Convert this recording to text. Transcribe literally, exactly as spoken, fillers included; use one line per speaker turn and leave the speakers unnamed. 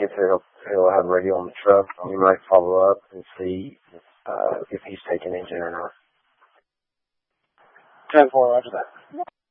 gets there, he'll, he'll have radio on the truck. We might follow up and see uh, if he's taking engine or not.
ten four, roger that.